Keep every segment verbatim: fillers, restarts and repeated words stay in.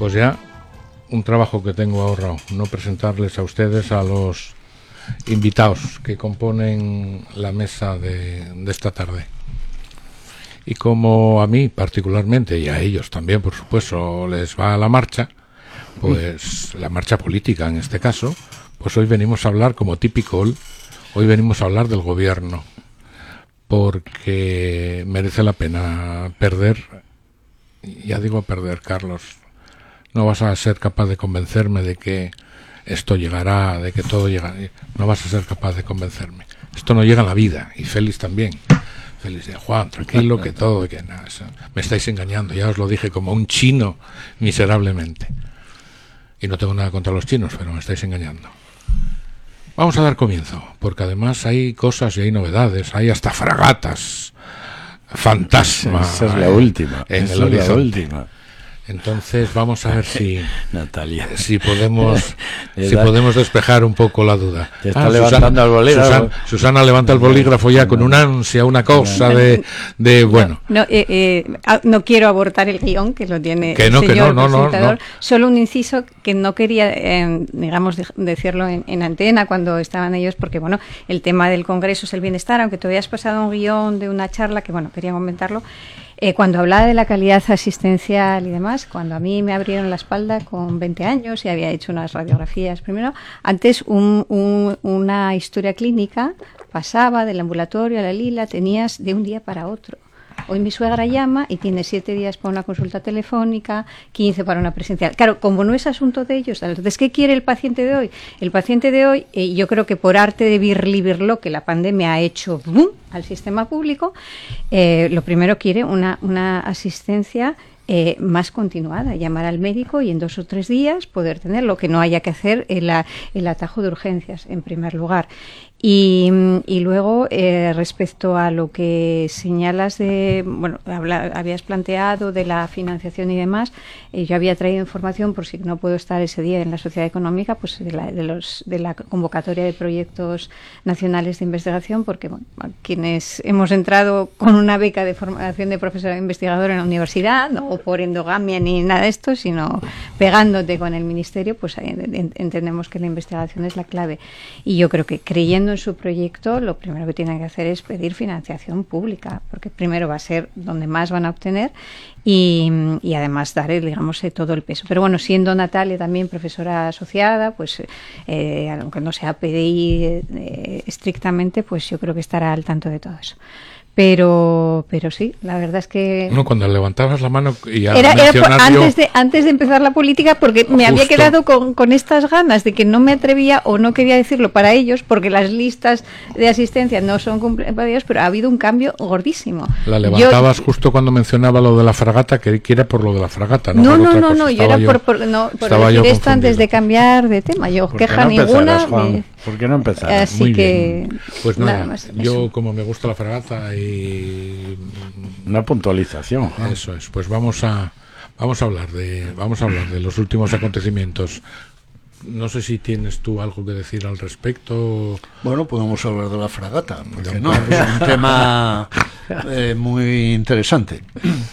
Pues ya, un trabajo que tengo ahorrado, no presentarles a ustedes a los invitados que componen la mesa de, de esta tarde. Y como a mí particularmente, y a ellos también, por supuesto, les va a la marcha, pues la marcha política en este caso, pues hoy venimos a hablar, como típico, hoy venimos a hablar del gobierno, porque merece la pena perder, ya digo perder, Carlos. No vas a ser capaz de convencerme de que esto llegará, de que todo llegará. No vas a ser capaz de convencerme. Esto no llega a la vida. Y Félix también. Félix de Juan, tranquilo, que todo, que nada. Eso, me estáis engañando. Ya os lo dije como un chino miserablemente. Y no tengo nada contra los chinos, pero me estáis engañando. Vamos a dar comienzo, porque además hay cosas y hay novedades. Hay hasta fragatas. Fantasma. Esa es la última. En Esa el horizonte. Es la última. Entonces vamos a ver si Natalia, si podemos si podemos despejar un poco la duda. Te está ah, levantando Susana, el bolígrafo. Susana, Susana levanta el bolígrafo ya con una ansia, una cosa de, de bueno. No, no, eh, eh, no quiero abortar el guión que lo tiene que no, el señor que no, no, presentador. No, no. Solo un inciso que no quería, eh, digamos, de, decirlo en, en antena cuando estaban ellos, porque bueno, el tema del Congreso es el bienestar, aunque todavía has pasado un guión de una charla que bueno, quería comentarlo. Eh, cuando hablaba de la calidad asistencial y demás, cuando a mí me abrieron la espalda con veinte años y había hecho unas radiografías primero, antes un, un, una historia clínica pasaba del ambulatorio a la Lila, tenías de un día para otro. Hoy mi suegra llama y tiene siete días para una consulta telefónica, quince para una presencial. Claro, como no es asunto de ellos, entonces, ¿qué quiere el paciente de hoy? El paciente de hoy, eh, yo creo que por arte de birlibirlo que la pandemia ha hecho boom al sistema público, eh, lo primero quiere una, una asistencia Eh, más continuada, llamar al médico y en dos o tres días poder tenerlo, que no haya que hacer el, el atajo de urgencias en primer lugar. Y, y luego, eh, respecto a lo que señalas de, bueno, habla, habías planteado de la financiación y demás, eh, yo había traído información, por si no puedo estar ese día en la Sociedad Económica, pues de la, de los, de la convocatoria de proyectos nacionales de investigación, porque bueno, quienes hemos entrado con una beca de formación de profesor investigador en la universidad, no por endogamia ni nada de esto, sino pegándote con el ministerio, pues entendemos que la investigación es la clave. Y yo creo que creyendo en su proyecto, lo primero que tienen que hacer es pedir financiación pública, porque primero va a ser donde más van a obtener y, y además dar, digamos, todo el peso. Pero bueno, siendo Natalia también profesora asociada, pues eh, aunque no sea P D I eh, estrictamente, pues yo creo que estará al tanto de todo eso. Pero pero sí, la verdad es que no, cuando levantabas la mano y a era, era por, antes yo... de antes de empezar la política, porque me Justo. había quedado con, con estas ganas de que no me atrevía o no quería decirlo para ellos, porque las listas de asistencia no son cumplidas, pero ha habido un cambio gordísimo. La levantabas yo, justo cuando mencionaba lo de la fragata, que era por lo de la fragata, no no por no otra no, cosa. no yo era yo, por, por, no, por decir esto antes de cambiar de tema. Yo queja no ninguna. Me... ¿Por qué no empezar? Así Muy que bien. Pues nada, nada más, yo eso. Como me gusta la fragata y una puntualización. Eso es. Pues vamos a vamos a hablar de vamos a hablar de los últimos acontecimientos. No sé si tienes tú algo que decir al respecto. Bueno, podemos hablar de la fragata, porque no, es un tema eh, muy interesante.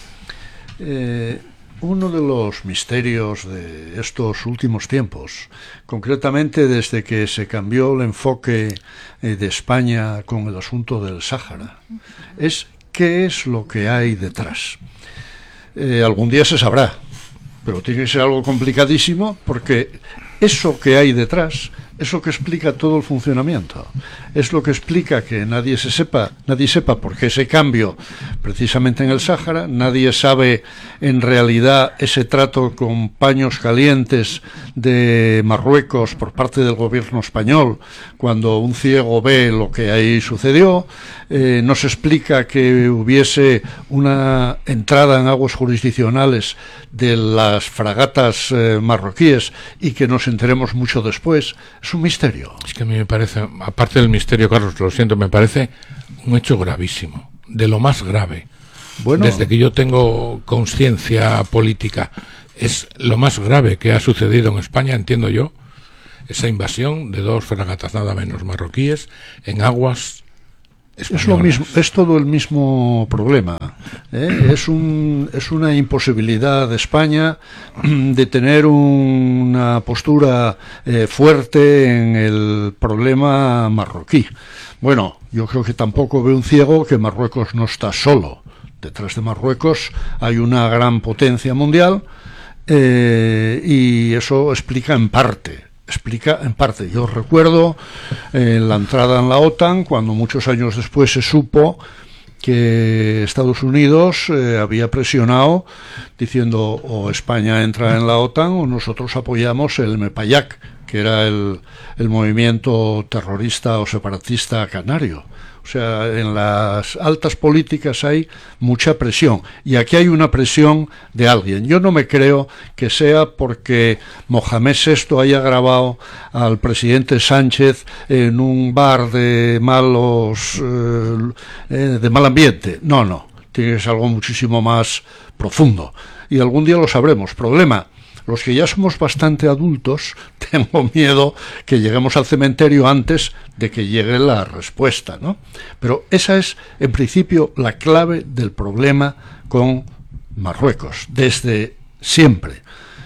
Eh, Uno de los misterios de estos últimos tiempos, concretamente desde que se cambió el enfoque eh, de España con el asunto del Sáhara, es qué es lo que hay detrás. Eh, algún día se sabrá, pero tiene que ser algo complicadísimo, porque eso que hay detrás es lo que explica todo el funcionamiento. Es lo que explica que nadie se sepa, nadie sepa por qué ese cambio precisamente en el Sáhara, nadie sabe en realidad ese trato con paños calientes de Marruecos por parte del gobierno español cuando un ciego ve lo que ahí sucedió, eh, no se explica que hubiese una entrada en aguas jurisdiccionales de las fragatas eh, marroquíes y que nos enteremos mucho después. Es un misterio. Es que a mí me parece, aparte del misterio, Carlos, lo siento, me parece un hecho gravísimo, de lo más grave. Bueno, desde que yo tengo conciencia política, es lo más grave que ha sucedido en España, entiendo yo, esa invasión de dos fragatas nada menos marroquíes en aguas Es lo mismo, es todo el mismo problema. ¿eh? Es un, es una imposibilidad de España de tener una postura eh, fuerte en el problema marroquí. Bueno, yo creo que tampoco ve un ciego que Marruecos no está solo. Detrás de Marruecos hay una gran potencia mundial eh, y eso explica en parte. Explica en parte. Yo recuerdo eh, la entrada en la OTAN, cuando muchos años después se supo que Estados Unidos eh, había presionado diciendo o España entra en la OTAN o nosotros apoyamos el MEPAYAC, que era el, el movimiento terrorista o separatista canario. O sea, en las altas políticas hay mucha presión y aquí hay una presión de alguien. Yo no me creo que sea porque Mohamed sexto haya grabado al presidente Sánchez en un bar de malos eh, eh, de mal ambiente. No, no, tiene que ser algo muchísimo más profundo y algún día lo sabremos. Problema: los que ya somos bastante adultos, tengo miedo que lleguemos al cementerio antes de que llegue la respuesta, ¿no? Pero esa es, en principio, la clave del problema con Marruecos, desde siempre.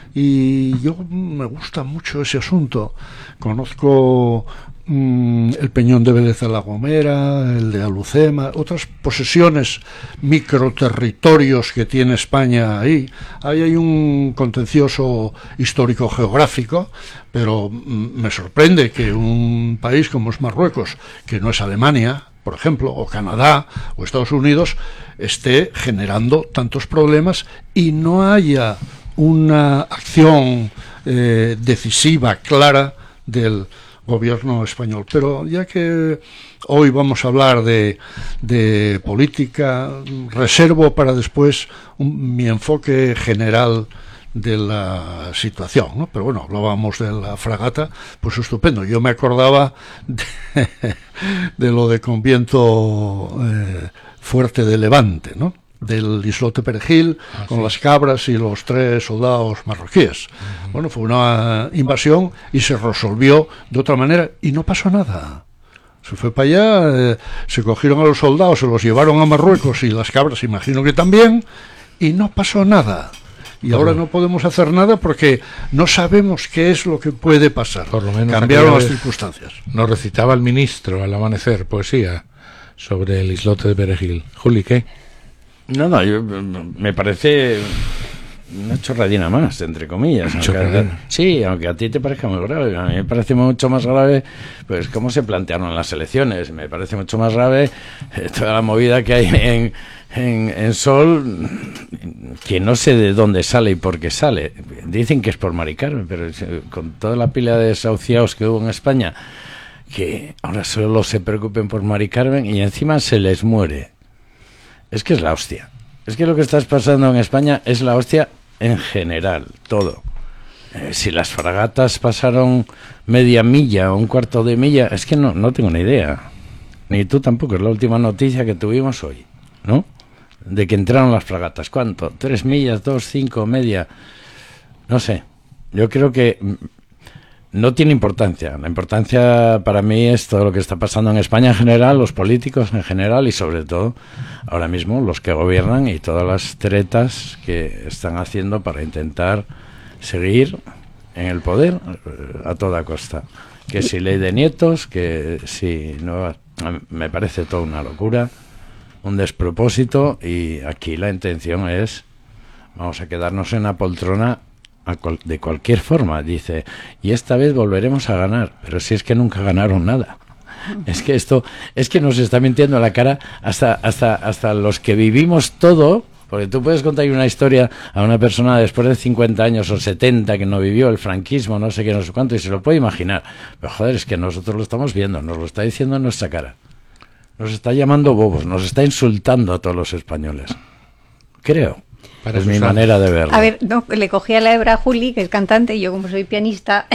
Y yo me gusta mucho ese asunto. Conozco mmm, el Peñón de Vélez de la Gomera, el de Alucema, otras posesiones, microterritorios que tiene España ahí. Ahí hay un contencioso histórico-geográfico, pero mmm, me sorprende que un país como es Marruecos, que no es Alemania, por ejemplo, o Canadá, o Estados Unidos, esté generando tantos problemas y no haya una acción eh, decisiva, clara, del gobierno español. Pero ya que hoy vamos a hablar de, de política, reservo para después un, mi enfoque general de la situación, ¿no? Pero bueno, hablábamos de la fragata, pues estupendo. Yo me acordaba de, de lo de Conviento eh, Fuerte de Levante, ¿no? Del islote Perejil, ah, con sí. las cabras y los tres soldados marroquíes. Uh-huh. Bueno, fue una invasión y se resolvió de otra manera y no pasó nada. Se fue para allá, eh, se cogieron a los soldados, se los llevaron a Marruecos y las cabras, imagino que también, y no pasó nada. Y por ahora lo... no podemos hacer nada porque no sabemos qué es lo que puede pasar. Por lo menos cambiaron las circunstancias. Nos recitaba el ministro al amanecer poesía sobre el islote de Perejil. Juli, ¿qué? No, no, yo, me parece una chorradina más, entre comillas. Aunque, sí, aunque a ti te parezca muy grave. A mí me parece mucho más grave, pues, cómo se plantearon las elecciones. Me parece mucho más grave eh, toda la movida que hay en, en, en Sol, que no sé de dónde sale y por qué sale. Dicen que es por Mari Carmen, pero con toda la pila de desahuciados que hubo en España, que ahora solo se preocupen por Mari Carmen y encima se les muere. Es que es la hostia. Es que lo que está pasando en España es la hostia en general, todo. Eh, si las fragatas pasaron media milla o un cuarto de milla, es que no, no tengo ni idea. Ni tú tampoco, es la última noticia que tuvimos hoy, ¿no? De que entraron las fragatas. ¿Cuánto? ¿Tres millas, dos, cinco, media? No sé. Yo creo que no tiene importancia. La importancia para mí es todo lo que está pasando en España en general, los políticos en general y sobre todo ahora mismo los que gobiernan y todas las tretas que están haciendo para intentar seguir en el poder a toda costa. Que si ley de nietos, que si no, me parece toda una locura, un despropósito y aquí la intención es, vamos a quedarnos en la poltrona de cualquier forma, dice, y esta vez volveremos a ganar, pero si es que nunca ganaron nada. Es que esto, es que nos está mintiendo a la cara hasta, hasta, hasta los que vivimos todo, porque tú puedes contar una historia a una persona después de cincuenta años o setenta que no vivió el franquismo, no sé qué, no sé cuánto, y se lo puede imaginar, pero joder, es que nosotros lo estamos viendo, nos lo está diciendo en nuestra cara, nos está llamando bobos, nos está insultando a todos los españoles, creo. Para es mi manera de verlo. A ver, no, le cogí a la hebra a Juli, que es cantante, y yo como soy pianista,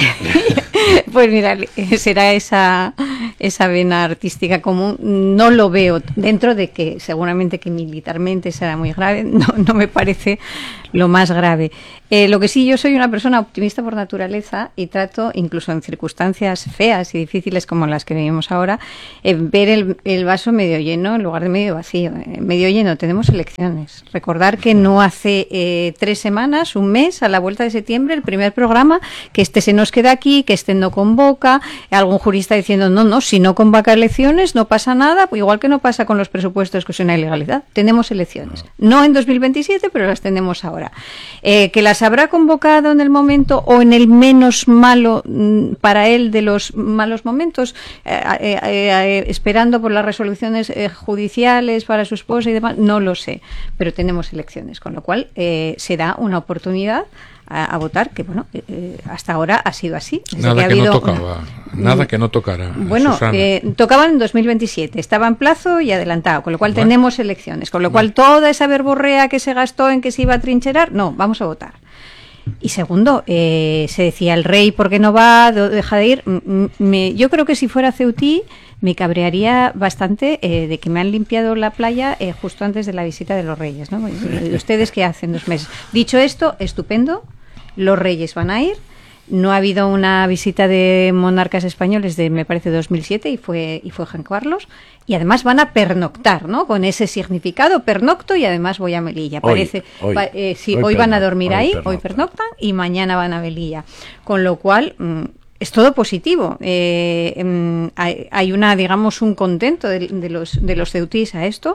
pues mira, será esa, esa vena artística común. No lo veo, dentro de que seguramente que militarmente será muy grave, no, no me parece lo más grave. Eh, lo que sí, yo soy una persona optimista por naturaleza y trato, incluso en circunstancias feas y difíciles como las que vivimos ahora, eh, ver el, el vaso medio lleno en lugar de medio vacío. Eh, medio lleno, tenemos elecciones. Recordar que no hace eh, tres semanas, un mes, a la vuelta de septiembre, el primer programa, que este se nos queda aquí, que este no convoca, algún jurista diciendo, no, no, si no convoca elecciones no pasa nada, pues igual que no pasa con los presupuestos, que es una ilegalidad. Tenemos elecciones. No en dos mil veintisiete, pero las tenemos ahora. Eh, que las habrá convocado en el momento o en el menos malo mm, para él de los malos momentos, eh, eh, eh, esperando por las resoluciones eh, judiciales para su esposa y demás, no lo sé, pero tenemos elecciones, con lo cual eh, se da una oportunidad a, a votar, que bueno, eh, hasta ahora ha sido así. Nada que, ha habido, no tocaba, nada que no tocara. Bueno, eh, tocaban en dos mil veintisiete, estaba en plazo y adelantado, con lo cual bueno. tenemos elecciones, con lo cual bueno. toda esa verborrea que se gastó en que se iba a trincherar, no, vamos a votar. Y segundo, eh, se decía el rey, ¿por qué no va? Deja de ir. Me, yo creo que si fuera Ceutí me cabrearía bastante eh, de que me han limpiado la playa eh, justo antes de la visita de los reyes, ¿no? ¿Ustedes qué hacen dos meses? Dicho esto, estupendo. Los reyes van a ir. No ha habido una visita de monarcas españoles de, me parece, dos mil siete y fue y fue Juan Carlos. Y además van a pernoctar, ¿no? Con ese significado, pernocto y además voy a Melilla. Hoy, Parece, hoy, pa, eh, sí, hoy, hoy van a dormir hoy ahí, pernoctan. hoy pernoctan y mañana van a Melilla. Con lo cual mmm, es todo positivo. Eh, mmm, hay, hay una, digamos, un contento de, de los de los ceutíes a esto.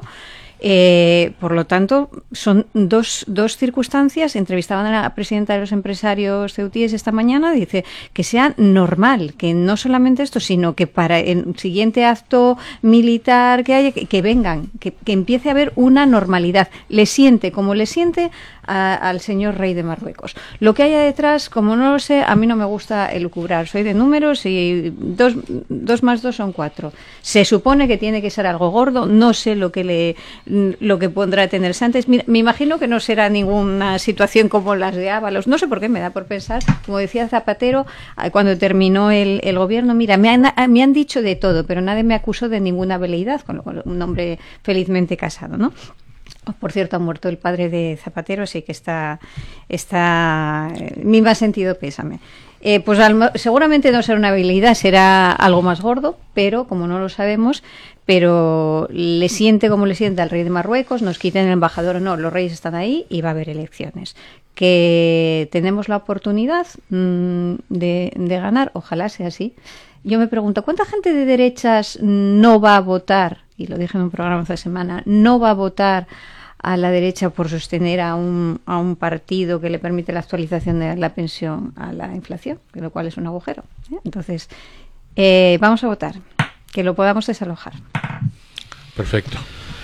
Eh, por lo tanto, son dos, dos circunstancias. Entrevistaban a la presidenta de los empresarios ceutíes esta mañana, dice que sea normal, que no solamente esto, sino que para el siguiente acto militar que haya, que, que vengan, que, que empiece a haber una normalidad. Le siente como le siente a, al señor rey de Marruecos. Lo que haya detrás, como no lo sé, a mí no me gusta elucubrar. Soy de números y dos, dos más dos son cuatro. Se supone que tiene que ser algo gordo, no sé lo que le lo que podrá tenerse antes. Mira, me imagino que no será ninguna situación como las de Ábalos, no sé por qué, me da por pensar, como decía Zapatero cuando terminó el, el gobierno, mira, me han, me han dicho de todo, pero nadie me acusó de ninguna veleidad, con lo cual un hombre felizmente casado, ¿no? Por cierto, ha muerto el padre de Zapatero, así que está, está mi más sentido pésame. Eh, pues al, seguramente no será una habilidad, será algo más gordo, pero como no lo sabemos, pero le siente como le siente al rey de Marruecos, nos quiten el embajador o no, los reyes están ahí y va a haber elecciones. Que tenemos la oportunidad mmm, de, de ganar, ojalá sea así. Yo me pregunto, ¿cuánta gente de derechas no va a votar? Y lo dije en un programa hace semana, no va a votar a la derecha por sostener a un, a un partido que le permite la actualización de la pensión a la inflación, lo cual es un agujero, ¿eh? Entonces, eh, vamos a votar, que lo podamos desalojar. Perfecto.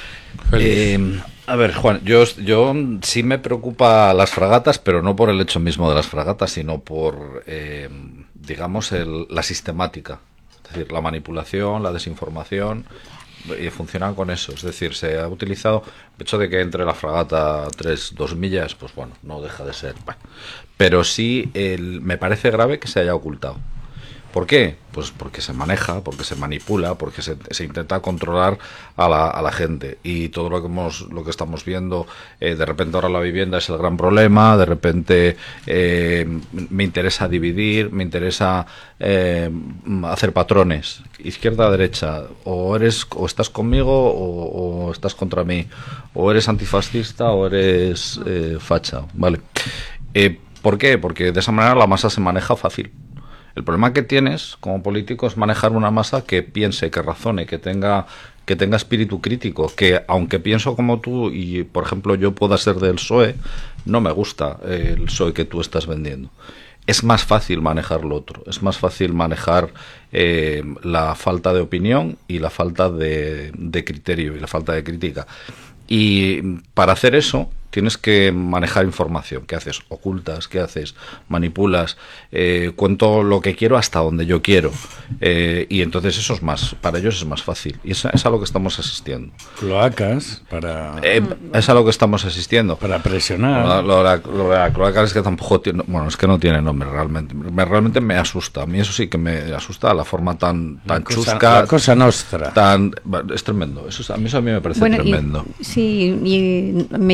Eh, a ver, Juan, yo, yo sí me preocupa las fragatas, pero no por el hecho mismo de las fragatas, sino por, eh, digamos, el, la sistemática. Es decir, la manipulación, la desinformación, y funcionan con eso. Es decir, se ha utilizado el hecho de que entre la fragata tres, dos millas, pues bueno, no deja de ser. Bueno, pero sí el, me parece grave que se haya ocultado. ¿Por qué? Pues porque se maneja, porque se manipula, porque se, se intenta controlar a la, a la gente. Y todo lo que hemos, lo que estamos viendo, eh, de repente ahora la vivienda es el gran problema, de repente eh, me interesa dividir, me interesa eh, hacer patrones, izquierda, derecha, o eres, o estás conmigo o, o estás contra mí, o eres antifascista o eres eh, facha, ¿vale? Eh, ¿Por qué? Porque de esa manera la masa se maneja fácil. El problema que tienes como político es manejar una masa que piense, que razone, que tenga que tenga espíritu crítico, que aunque pienso como tú y, por ejemplo, yo pueda ser del P S O E, no me gusta el P S O E que tú estás vendiendo. Es más fácil manejar lo otro, es más fácil manejar eh, la falta de opinión y la falta de, de criterio y la falta de crítica. Y para hacer eso tienes que manejar información. ¿Qué haces? Ocultas, ¿qué haces? Manipulas, eh, cuento lo que quiero hasta donde yo quiero. Eh, y entonces eso es más, para ellos es más fácil. Y es, es a lo que estamos asistiendo. Cloacas para... Eh, es a lo que estamos asistiendo. Para presionar. Lo, lo, lo, lo de la cloaca es que tampoco tiene... Bueno, es que no tiene nombre realmente. Me, realmente me asusta. A mí eso sí que me asusta, la forma tan, tan la cosa, chusca. La cosa nostra. Tan, es tremendo. Eso, a mí eso a mí me parece bueno, tremendo. Y, sí, y me llegó una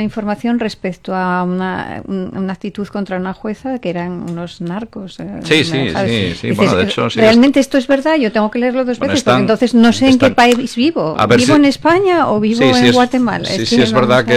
una información respecto a una, una actitud contra una jueza que eran unos narcos. Eh, sí, sí, ¿sabes? sí, sí. Dices, Bueno, de hecho, sí, ¿realmente esto es verdad? Yo tengo que leerlo dos bueno, veces, están, porque entonces no sé están, en qué país vivo. ¿Vivo si, en España o vivo sí, en sí es, Guatemala? Sí, es sí, que es verdad que